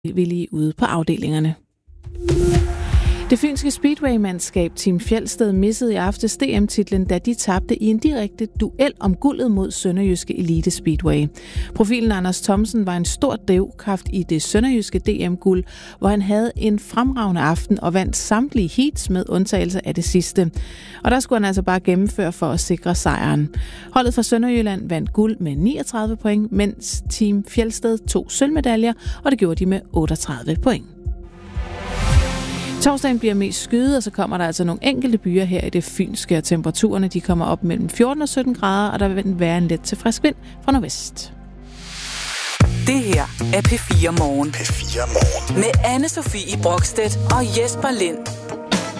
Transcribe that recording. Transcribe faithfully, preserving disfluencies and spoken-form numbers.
villige ude på afdelingerne. Det fynske speedway-mandskab Team Fjeldsted missede i aftes D M-titlen, da de tabte i en direkte duel om guldet mod Sønderjyske Elite Speedway. Profilen Anders Thomsen var en stor drivkraft i det sønderjyske D M-guld, hvor han havde en fremragende aften og vandt samtlige heats med undtagelse af det sidste. Og der skulle han altså bare gennemføre for at sikre sejren. Holdet fra Sønderjylland vandt guld med niogtredive point, mens Team Fjeldsted tog sølvmedaljer, og det gjorde de med otteogtredive point. Torsdagen bliver mest skyet, og så kommer der altså nogle enkelte byer her i det fynske, og temperaturerne de kommer op mellem fjorten og sytten grader, og der vil være en let til frisk vind fra nordvest. Det her er P fire Morgen. P fire Morgen. Med Anne-Sophie Brokstedt og Jesper Lind.